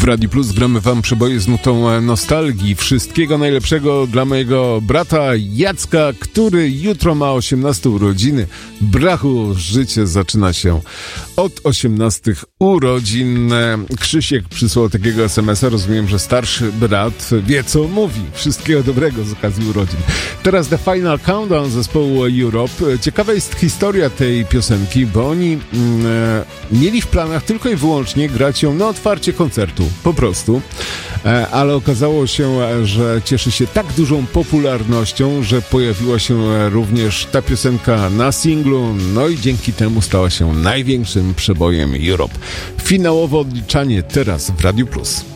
W Radiu Plus gramy wam przeboje z nutą nostalgii. Wszystkiego najlepszego dla mojego brata Jacka, który jutro ma 18 urodziny. Brachu, życie zaczyna się od 18 urodzin. Krzysiek przysłał takiego SMS-a. Rozumiem, że starszy brat wie, co mówi. Wszystkiego dobrego z okazji urodzin. Teraz The Final Countdown zespołu Europe. Ciekawa jest historia tej piosenki, bo oni mieli w planach tylko i wyłącznie grać ją na otwarcie koncertu. Po prostu. Ale okazało się, że cieszy się tak dużą popularnością, że pojawiła się również ta piosenka na singlu, no i dzięki temu stała się największym przebojem Europe. Finałowe odliczanie teraz w Radiu Plus.